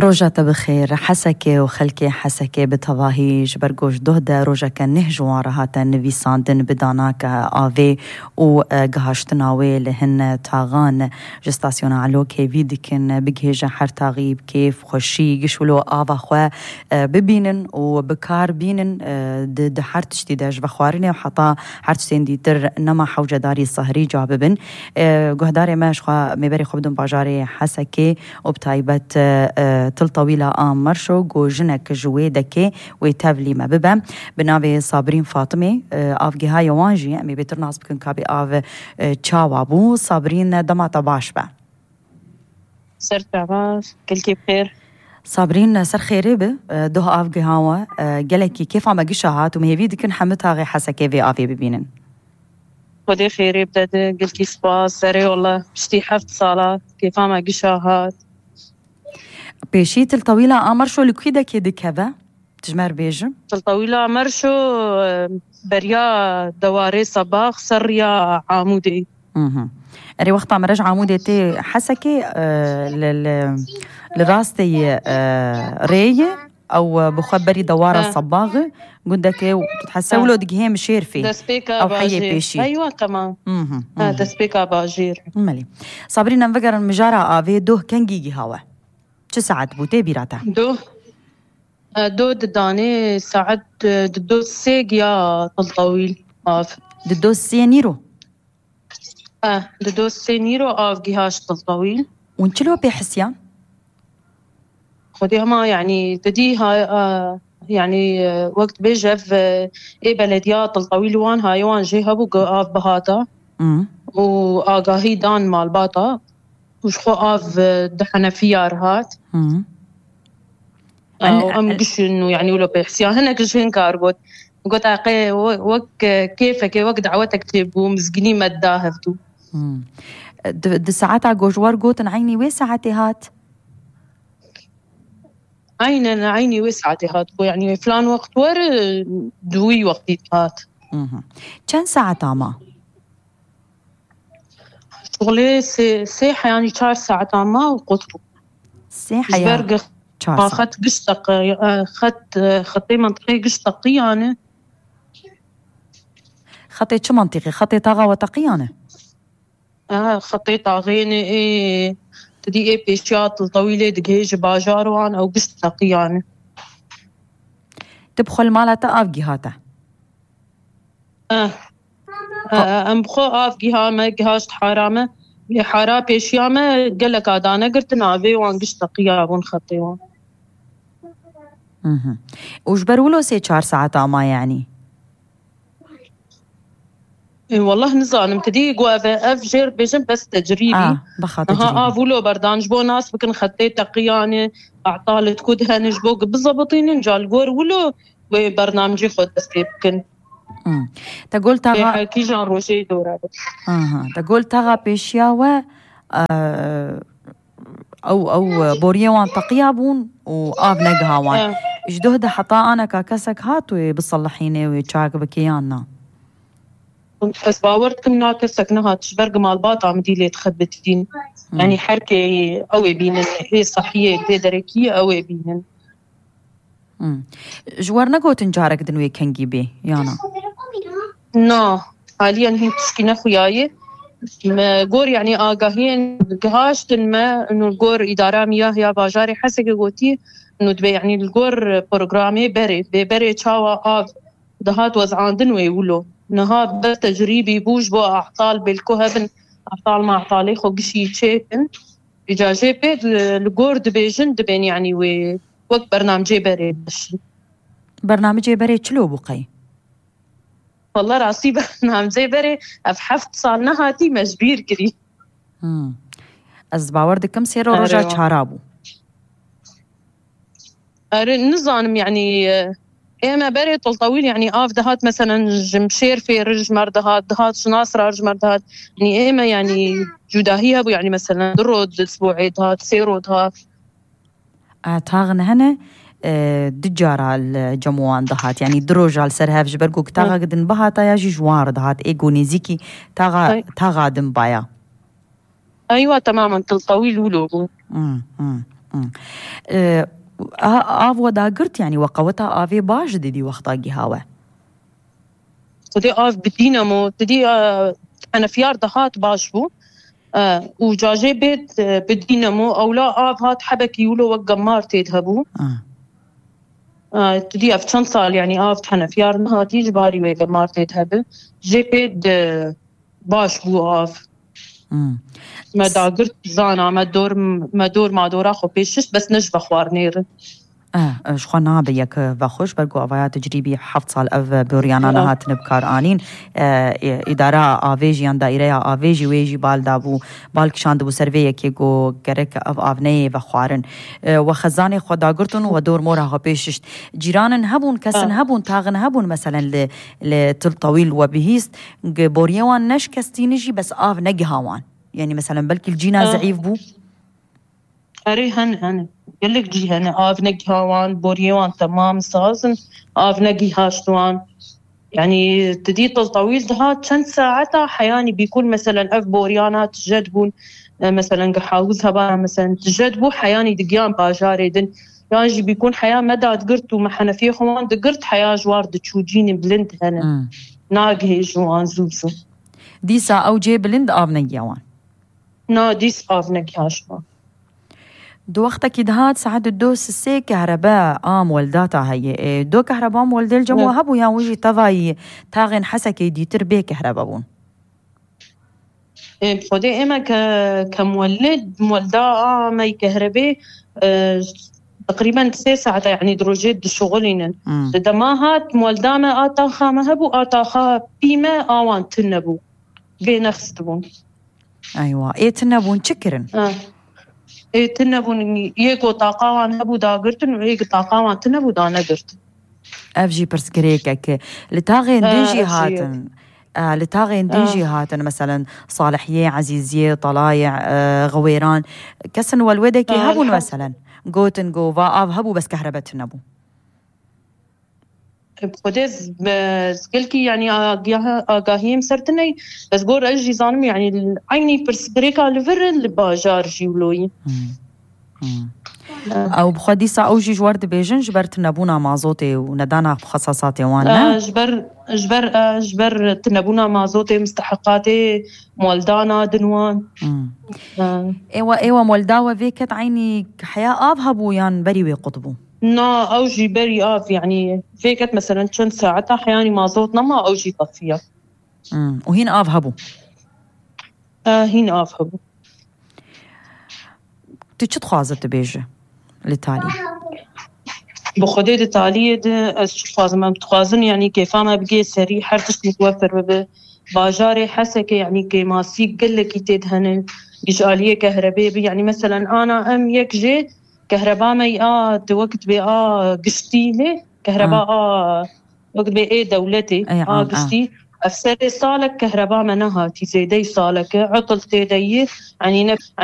روجا بخير حسكي وخلكي حسكي بتظاهي جبرجوش دهدا روجا كان نهجوا رهاتا نفيساندن بداناك آفي وقهاشتناوي لهن تاغان جستاسيونا علو كي فيديكن بجهجة حر تاغيب كيف خشي قشولو آفا خوا ببينن وبكار بينن د حرتشتي داج بخوارني وحطا حرتشتين دي تر نما حوجة داري الصهري جاببن قهداري ماش خوا مباري خبدن باجاري حسكي وبتايبت تل طويلة مرشو جو جنك جويدكي ويتابلي ما ببا بنابي صابرين فاطمي آفجي هاي وانجي أمي بيترناس بكن كابي آف تشاوابو صابرين دما طباش با سرت عباس كلكي بخير صابرين سر خيري به ده آفجي هاوا جلكي كيف عم جشاهات ومهيفي دي كن حمتها غي حسكي في آفي ببينن خدي خيري بدأت قلتي سباس سري والله بشتي حفت صالات كيف عم جشاهات بيشيت الطويلة أمرشو لكيدا كيدي كذا تجمر بيجم الطويلة مرشو بريا دواري صباخ سريا عامودي أري وقت عم رجع عمودي تي حسكي لراستي ري أو بخبري دوارة صباغة قدك وتحسولو دقيقة مشير فيه أو حي بيشي أيوة كمان دسبيكا باجير مالي صابرين نفكر المجارة آفي دوه كان جيجي هوا چه ساعت بوده بیراته؟ دو دداني ساعت دو سيق يا طويل آف دو سي نيرو دو سي نيرو آف جهاش طويل ونشلو بحسيان؟ خدي هما يعني تديها يعني وقت بيجف اي بلديات طويل وان هاي وان جيهبو آف بهاتا وآقاهي دان مال باتا وش خو آف دحنا فيار هات أم قش إنه يعني ولا بحسيان هنا كشين كارجوت قلت عقي وق كيفك وق دعوتك تبو مزجني ما تداهفتو د ساعات عجوجوار قوتن عيني وين ساعتي هات عيني وسعتي هات يعني فلان وقت ور دوي وقتي هات كم ساعة تاما شغلي سيحة يعني 4 ساعات ما وقطرو سيحة يعني خط قشطق خطي منطقي قشطقي يعني خطي شو منطقي خطي طاغة وتقيانة خطي طاغيني ايه تدي ايه بيشيات الطويلة دقيج باجاروان او قشطقي يعني تبخل مالتا افجي هاتا ام بخو افجي هاما جهاش حرامة حارا بيشيامة قلك ادانا قلت نابي وان قشطقي ابون خطي وان وجبرولو سي 4 ساعات ما يعني والله نظام تدي قوافة أفجر بيجن بس تجريبي بخاطر أفولو بردان جبو ناس بكن خطيت تقياني أعطالت كودها نجبو بالضبطين نجال قور ولو برنامجي خود بسي بكن تقول تغا كي جان روشي دورا تقول تغا بيشياوة أو بوريوان تقيابون وآب نقهاوان جدوه حطا أنا كاكسك هاتوي بصلحيني ويتشاك بكيانا بس باورت كم ناكسك نها تشبرق مال باطا مديلي تخبتين يعني حركة قوي بينن هي صحية تدركية قوي بينن جوارنا قوت نجارك دنوي كنجي بي يانا نو حاليا هي تشكي نخوياي قور يعني آقاهين قهاش تنما انه القور إدارة مياه يا باجاري حسك قوتي انه دبي يعني القور بروغرامي بري تشاوا آف دهات وزعان دنوي ولو نها بس تجريبي بوج بو أعطال بالكهبن أعطال ما أعطالي خو قشي تشيكن إجاجي بيد القور دبيجن دبين يعني وقت برنامجي بري بشي برنامجي بري تشلو بقي والله راسي برنامجي بري أفحفت صالنا هاتي مجبير كري از باورد كم سيرو رجع شارابو النظام يعني إما بري طويل يعني دهات مثلا جمشير في رج دهات شناصر رج مردهات يعني إما يعني جداهيها بو يعني مثلا درود أسبوعي دهات سيرو دهات تاغن هنا دجارة الجموان دهات يعني دروجة السرهاف جبرقوك تاغا قدن بها تاياجي جوار دهات إيقو نيزيكي تاغا دن بايا أيوة تماما طويل ولوغو آف وداقرت يعني وقوتها آفي باش دي وقتا جهاوة تدي آف بدينامو تدي أنا فيار دهات باشبو وجاجي بيت بدينامو أو لا آف هات حبك يولو وقمار تيدهبو تدي أفتشان صال يعني آف تحنا فيار نهاتي جباري وقمار تيدهبو جي بيت باشبو آف ما داقرت زانا ما دور ما دورا خو بيشش بس نجبه خوارنير شخونا بيك وخوش برگو آوایا تجربی 7 سال او بوریانا نهات نبکار آنین اداره آویجیان دایره آویجی ویجی بال دابو بال کشان دبو سرویه که گو گرک او آونی و خوارن و خزانه خدا گرتون و دور مورا ها پیششت جیرانن هبون کسن هبون تاغن هبون مثلا لتل طويل و بهیست بوریوان نش کستینجی بس آو نگهاوان يعني مثلا بلكي الجينا ضعيف بو أري هن قلك جي هن آف نجي هاوان بوريوان تمام سازن آف نجي هاشتوان يعني تديت الطويل ده كان ساعتها حياني بيكون مثلا أف بوريانات تجدبون مثلا قحاوزها بقى مثلا تجدبو حياني دقيان باجاري دن يعني بيكون حياة مدى دقرت ومحنا فيه خوان دقرت حياة جوار دتشوجيني بلند هنا ناقه جوان زوزو ديسا أو جي بلند آف نجيوان نا ديس آف نجي هاشتوان دو وقتا كدهات ساعد الدو سسي كهرباء ولداتا هي دو كهرباء مولد الجمو هبو يا وجي تضاي تاغن حسكي دي تربي كهرباء بون بخدي إما كمولد مولدا ماي كهرباء تقريبا 6 ساعات يعني دروجيت شغلين دماهات مولدا ما آتاخا ما هبو آتاخا بيما آوان تنبو بينخستبون أيوة تنبون شكرن تنبون يكو طاقاوان هبو دا قرتن ويك طاقاوان تنبو دا نقرت أفجي برسكريكك لتاغين ديجي هاتن لتاغين ديجي هاتن مثلا صالحية عزيزية طلايع غويران كسن والودك هبون مثلا قوتن قوفا هبو بس كهرباء تنبو بخدز بسكلكي يعني آقاهيم سرتني بس قول أجي زانم يعني عيني برسكريكا لفر الباجار جيولوي أو بخدي سا أوجي جوارد بيجن جبرت نبونا مازوتي وندانا بخصاصاتي وانا جبر تنبونا مازوتي مستحقاتي مولدانا دنوان ايوه مولداوة فيكت عيني حياة هبو يان بري وقطبو نا أوجي بري يعني فيكت مثلا كن ساعتها حياني مازوتنا ما أوجي طفية وهين هبو هين هبو تشو تخوازت بيجي لتالي بخدي لتالي أشخاص ما بتخوازن يعني كيف ما بقي سري حرتش متوفر باجاري حسك يعني كماسيك قلك يتدهن إشغالية كهرباء يعني مثلا أنا يكجي كهرباء مي وقت بي قشتي لي كهرباء وقت بي دولتي قشتي أفسري صالك كهرباء منها تزيدي صالك عطل تيدي يعني